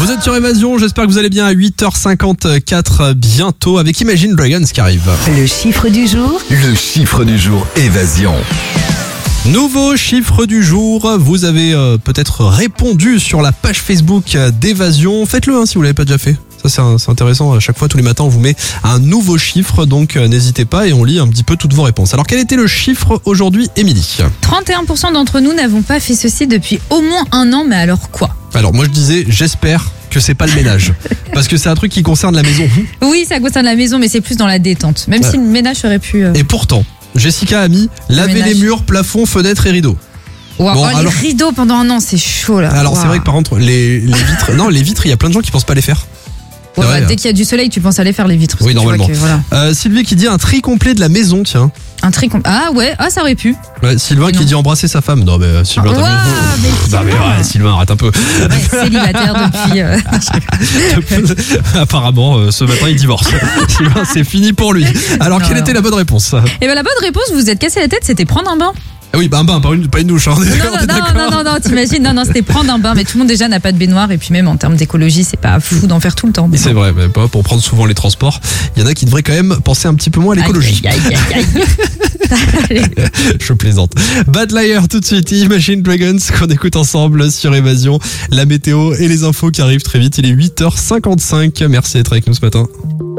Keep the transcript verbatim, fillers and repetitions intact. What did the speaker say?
Vous êtes sur Évasion, j'espère que vous allez bien à huit heures cinquante-quatre bientôt avec Imagine Dragons qui arrive. Le chiffre du jour. Le chiffre du jour Évasion. Nouveau chiffre du jour, vous avez euh, peut-être répondu sur la page Facebook d'Évasion. Faites-le hein, si vous l'avez pas déjà fait. Ça c'est, un, c'est intéressant, à chaque fois tous les matins on vous met un nouveau chiffre, donc euh, n'hésitez pas et on lit un petit peu toutes vos réponses. Alors quel était le chiffre aujourd'hui, Émilie ? trente et un pour cent d'entre nous n'avons pas fait ceci depuis au moins un an, mais alors quoi ? Alors moi je disais, j'espère que c'est pas le ménage, parce que c'est un truc qui concerne la maison. Oui, ça concerne la maison, mais c'est plus dans la détente. Même Ouais. si le ménage aurait pu... euh, Et pourtant, Jessica a mis laver ménage. les murs, plafonds, fenêtres et rideaux. Wow. Bon, Oh, alors- les rideaux pendant un an, c'est chaud là. Alors Wow. c'est vrai que par contre, les, les vitres, non les vitres, il y a plein de gens qui pensent pas les faire. Ouais, c'est vrai, bah, hein. dès qu'il y a du soleil, tu penses à les faire les vitres. parce Oui, que tu vois normalement. que, voilà. Euh, Sylvie qui dit un tri complet de la maison, tiens. Un tri com- Ah ouais, ah ça aurait pu. Ouais, Sylvain Mais qui non. dit embrasser sa femme. Non mais euh, Sylvain, Ouah, t'as mais Non mais Sylvain. ouais, Sylvain, arrête un peu. Ouais, célibataire depuis... euh, Apparemment, euh, ce matin, il divorce. Sylvain, c'est fini pour lui. Alors, Non, quelle non. était la bonne réponse ? Et ben la bonne réponse, vous vous êtes cassé la tête, c'était prendre un bain. Ah oui, bah un bain, pas une, pas une douche. Hein. On est Non, d'accord, on est non, non, d'accord. non, non, non, t'imagines, non, non, c'était prendre un bain, mais tout le monde déjà n'a pas de baignoire, et puis même en termes d'écologie, c'est pas fou d'en faire tout le temps. mais C'est bon. vrai, mais pas pour prendre souvent les transports. Il y en a qui devraient quand même penser un petit peu moins à l'écologie. Aïe, aïe, aïe, aïe, aïe. Je plaisante. Bad Liar tout de suite, Imagine Dragons qu'on écoute ensemble sur Évasion. La météo et les infos qui arrivent très vite. Il est huit heures cinquante-cinq. Merci d'être avec nous ce matin.